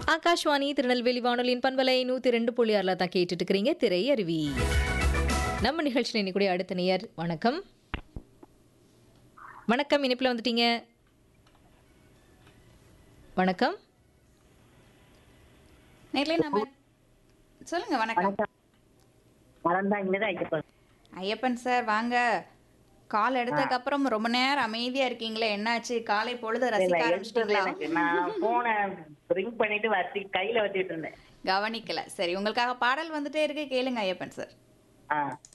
ஆகாஷ்வாணி திருநெல்வேலி வானொலியின் பண்பலை 102.6 தான் கேட்டுட்டு இருக்கிறீங்க திரை அருவி. நம்ம நிகழ்ச்சியில் இன்னைக்கு அடுத்த நேயர். வணக்கம் வணக்கம், இனிப்புல வந்துட்டீங்க. வணக்கம் நேர்ல நம்ம சொல்லுங்க. வணக்கம் ஐயப்பன் சார், வாங்க. கால் எடுத்ததுக்கு அப்புறம் ரொம்ப நேரம் அமைதியா இருக்கீங்களே, என்னாச்சு? காலை பொழுது ரசிக்க ஆரம்பிச்சிட்டீங்களா? நான் போனை ரிங் பண்ணிட்டு கையில வச்சிட்டு இருந்தேன். கவனிக்கல. சரி, உங்களுக்காக பாடல் வந்துட்டே இருக்கு, கேளுங்க ஐயப்பன் சார்.